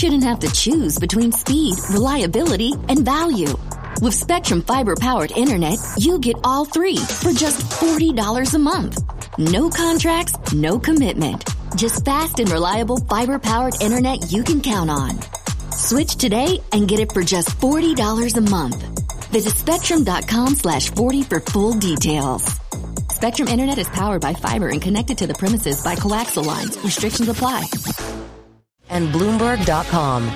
shouldn't have to choose between speed, reliability, and value. With Spectrum Fiber-powered internet, you get all three for just $40 a month. No contracts, no commitment. Just fast and reliable fiber-powered internet you can count on. Switch today and get it for just $40 a month. Visit Spectrum.com/40 for full details. Spectrum Internet is powered by fiber and connected to the premises by coaxial lines. Restrictions apply. And Bloomberg.com.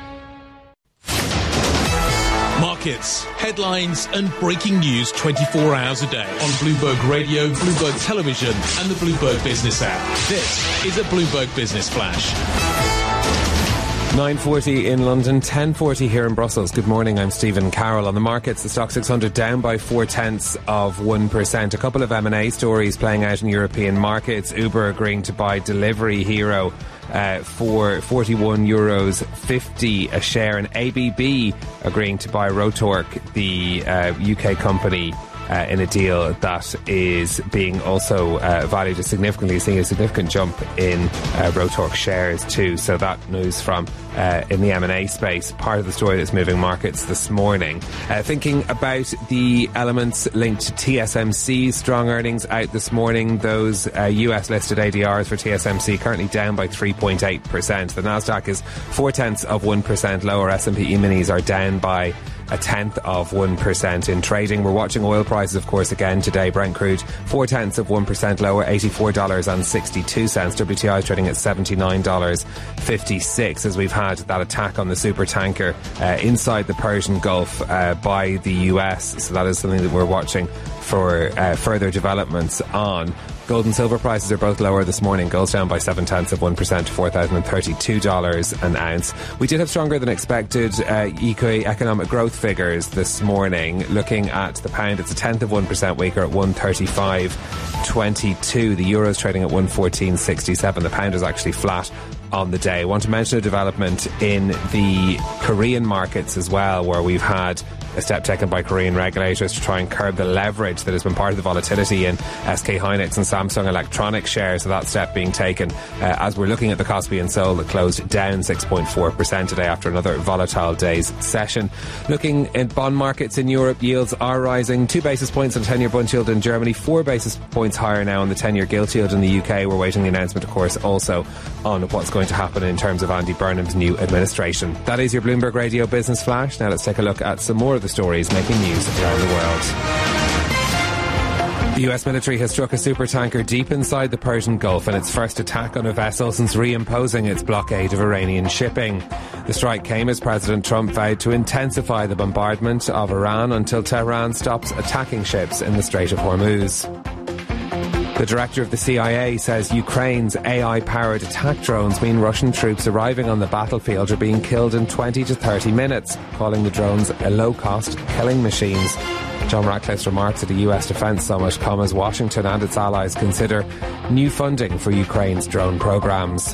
Markets, headlines and breaking news 24 hours a day on Bloomberg Radio, Bloomberg Television and the Bloomberg Business app. This is a Bloomberg Business Flash. 9:40 in London, 10:40 here in Brussels. Good morning, I'm Stephen Carroll. On the markets, the Stock 600 down by 0.4%. A couple of M&A stories playing out in European markets. Uber agreeing to buy Delivery Hero for €41.50 a share, and ABB agreeing to buy Rotork, the UK company, in a deal that is being also valued as significantly, seeing a significant jump in Rotork shares too. So that news from in the M&A space, part of the story that's moving markets this morning. Thinking about the elements linked to TSMC's strong earnings out this morning, those US listed ADRs for TSMC currently down by 3.8%. The Nasdaq is 0.4% lower. S&P E-minis are down by 0.1% in trading. We're watching oil prices, of course, again today. Brent crude 0.4% lower, $84.62. WTI is trading at $79.56 as we've had that attack on the super tanker inside the Persian Gulf by the US. So that is something that we're watching for further developments on. Gold and silver prices are both lower this morning. Gold's down by 0.7% to $4,032 an ounce. We did have stronger than expected economic growth figures this morning. Looking at the pound, it's 0.1% weaker at 135.22. The euro's trading at 114.67. The pound is actually flat on the day. I want to mention a development in the Korean markets as well, where we've had a step taken by Korean regulators to try and curb the leverage that has been part of the volatility in SK Hynix and Samsung Electronics shares. So that step being taken as we're looking at the Kospi and Seoul that closed down 6.4% today after another volatile day's session. Looking at bond markets in Europe, yields are rising 2 basis points on the 10-year bund yield in Germany, 4 basis points higher now on the 10-year gilt yield in the UK. We're waiting the announcement, of course, also on what's going to happen in terms of Andy Burnham's new administration. That is your Bloomberg Radio Business Flash. Now let's take a look at some more of the stories making news around the world. The US military has struck a supertanker deep inside the Persian Gulf in its first attack on a vessel since reimposing its blockade of Iranian shipping. The strike came as President Trump vowed to intensify the bombardment of Iran until Tehran stops attacking ships in the Strait of Hormuz. The director of the CIA says Ukraine's AI-powered attack drones mean Russian troops arriving on the battlefield are being killed in 20 to 30 minutes, calling the drones a low-cost killing machines. John Ratcliffe's remarks at a US defence summit come as Washington and its allies consider new funding for Ukraine's drone programmes.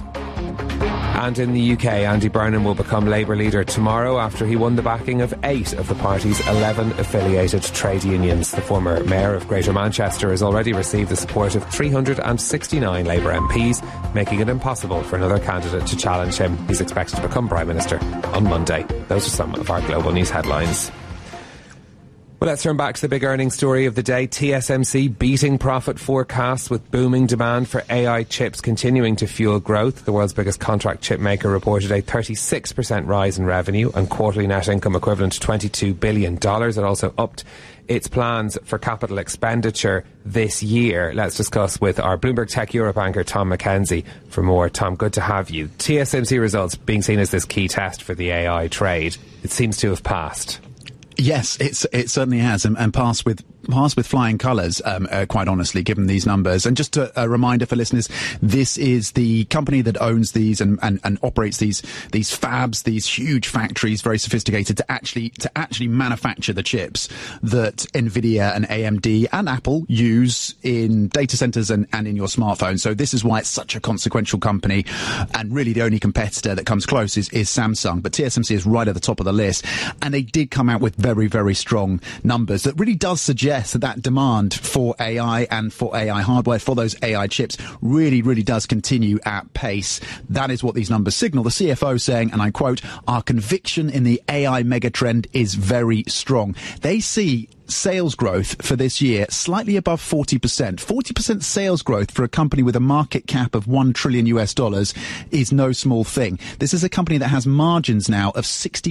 And in the UK, Andy Burnham will become Labour leader tomorrow after he won the backing of 8 of the party's 11 affiliated trade unions. The former Mayor of Greater Manchester has already received the support of 369 Labour MPs, making it impossible for another candidate to challenge him. He's expected to become Prime Minister on Monday. Those are some of our global news headlines. Well, let's turn back to the big earnings story of the day. TSMC beating profit forecasts with booming demand for AI chips continuing to fuel growth. The world's biggest contract chip maker reported a 36% rise in revenue and quarterly net income equivalent to $22 billion. It also upped its plans for capital expenditure this year. Let's discuss with our Bloomberg Tech Europe anchor, Tom McKenzie, for more. Tom, good to have you. TSMC results being seen as this key test for the AI trade. It seems to have passed. Yes, it certainly has, and passed with flying colours, quite honestly, given these numbers. And just a reminder for listeners, this is the company that owns these and operates these fabs, these huge factories, very sophisticated, to actually manufacture the chips that Nvidia and AMD and Apple use in data centres and in your smartphone. So this is why it's such a consequential company, and really the only competitor that comes close is Samsung. But TSMC is right at the top of the list, and they did come out with very, very strong numbers that really does suggest suggests that demand for AI and for AI hardware, for those AI chips, really, really does continue at pace. That is what these numbers signal. The CFO saying, and I quote, "Our conviction in the AI megatrend is very strong." They see sales growth for this year slightly above 40%. 40% sales growth for a company with a market cap of $1 trillion is no small thing. This is a company that has margins now of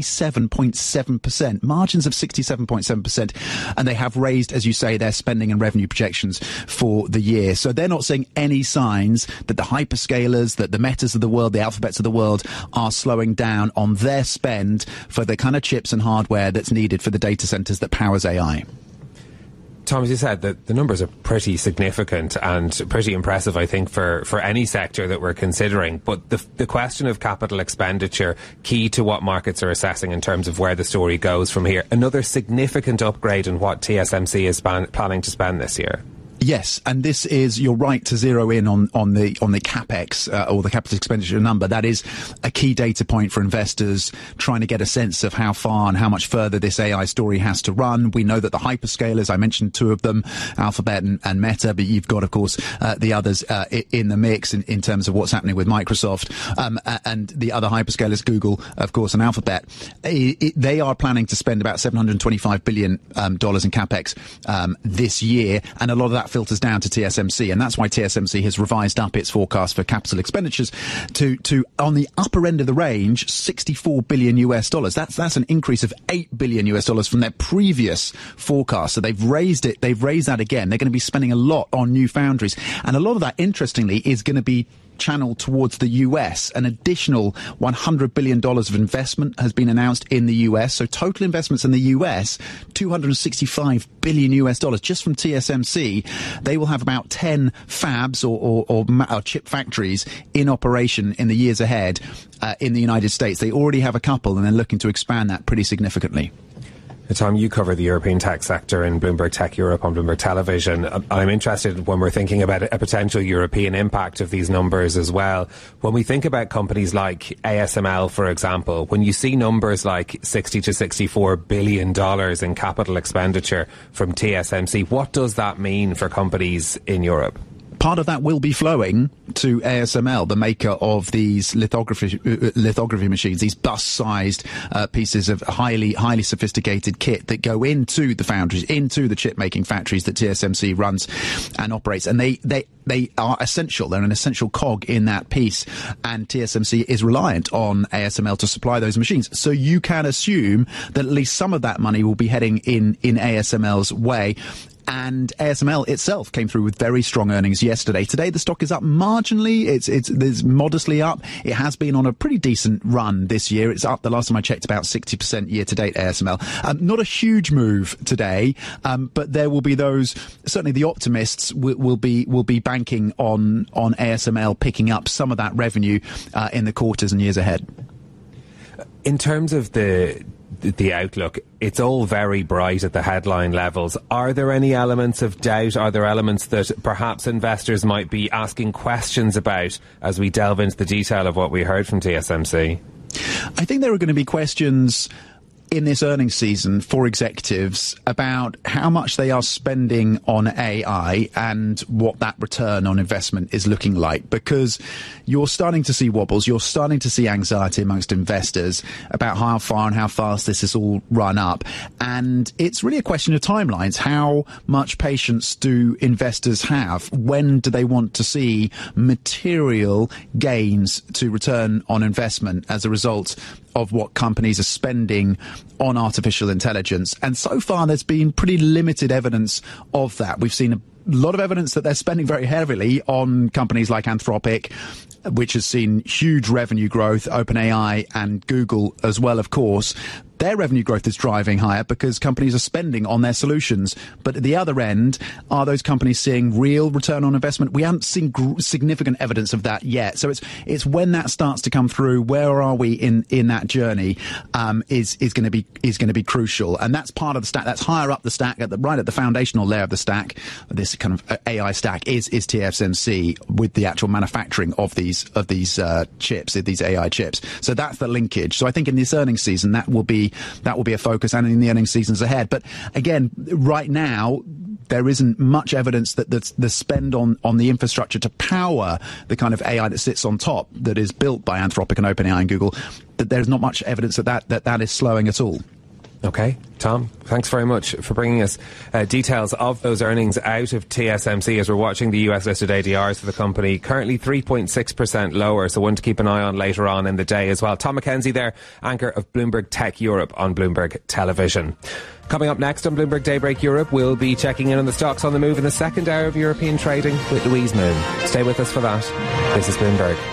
67.7%. Margins of 67.7%. And they have raised, as you say, their spending and revenue projections for the year. So they're not seeing any signs that the hyperscalers, that the Metas of the world, the Alphabets of the world are slowing down on their spend for the kind of chips and hardware that's needed for the data centers that powers AI. Tom, as you said, the numbers are pretty significant and pretty impressive, I think, for any sector that we're considering. But the question of capital expenditure, key to what markets are assessing in terms of where the story goes from here. Another significant upgrade in what TSMC is planning to spend this year. Yes, and this is, you're right to zero in on the capex or the capital expenditure number. That is a key data point for investors trying to get a sense of how far and how much further this AI story has to run. We know that the hyperscalers, I mentioned two of them, Alphabet and Meta, but you've got, of course, the others in the mix in terms of what's happening with Microsoft and the other hyperscalers, Google, of course, and Alphabet. They are planning to spend about $725 billion in capex this year, and a lot of that filters down to TSMC, and that's why TSMC has revised up its forecast for capital expenditures to on the upper end of the range, $64 billion. That's an increase of $8 billion from their previous forecast. So they've raised it. They've raised that again. They're going to be spending a lot on new foundries, and a lot of that, interestingly, is going to be channeled towards the US. An additional $100 billion of investment has been announced in the US. So total investments in the US, $265 billion just from TSMC. They will have about 10 fabs or chip factories in operation in the years ahead in the United States. They already have a couple, and they're looking to expand that pretty significantly. Tom, you cover the European tech sector in Bloomberg Tech Europe on Bloomberg Television. I'm interested when we're thinking about a potential European impact of these numbers as well. When we think about companies like ASML, for example, when you see numbers like $60 to $64 billion in capital expenditure from TSMC, what does that mean for companies in Europe? Part of that will be flowing to ASML, the maker of these lithography machines, these bus-sized pieces of highly sophisticated kit that go into the foundries, into the chip-making factories that TSMC runs and operates. And they are essential. They're an essential cog in that piece. And TSMC is reliant on ASML to supply those machines. So you can assume that at least some of that money will be heading in ASML's way. And ASML itself came through with very strong earnings yesterday. Today, the stock is up marginally. It's modestly up. It has been on a pretty decent run this year. It's up, the last time I checked, about 60% year to date, ASML. Not a huge move today, but there will be those, certainly the optimists will be banking on ASML picking up some of that revenue in the quarters and years ahead. In terms of the outlook, it's all very bright at the headline levels. Are there any elements of doubt? Are there elements that perhaps investors might be asking questions about as we delve into the detail of what we heard from TSMC? I think there are going to be questions in this earnings season for executives about how much they are spending on AI and what that return on investment is looking like, because you're starting to see wobbles, you're starting to see anxiety amongst investors about how far and how fast this is all run up. And it's really a question of timelines. How much patience do investors have? When do they want to see material gains to return on investment as a result of what companies are spending on artificial intelligence? And so far, there's been pretty limited evidence of that. We've seen a lot of evidence that they're spending very heavily on companies like Anthropic, which has seen huge revenue growth, OpenAI and Google as well, of course. Their revenue growth is driving higher because companies are spending on their solutions. But at the other end, are those companies seeing real return on investment? We haven't seen significant evidence of that yet. So it's when that starts to come through, where are we in that journey, is going to be crucial. And that's part of the stack. That's higher up the stack, right at the foundational layer of the stack. This kind of AI stack is TSMC with the actual manufacturing of these chips, these AI chips. So that's the linkage. So I think in this earnings season, that will be a focus, and in the earnings seasons ahead. But again, right now, there isn't much evidence that the spend on the infrastructure to power the kind of AI that sits on top, that is built by Anthropic and OpenAI and Google, that there's not much evidence that is slowing at all. Okay, Tom, thanks very much for bringing us details of those earnings out of TSMC as we're watching the US-listed ADRs for the company, currently 3.6% lower, so one to keep an eye on later on in the day as well. Tom Mackenzie there, anchor of Bloomberg Tech Europe on Bloomberg Television. Coming up next on Bloomberg Daybreak Europe, we'll be checking in on the stocks on the move in the second hour of European trading with Louise Moon. Stay with us for that. This is Bloomberg.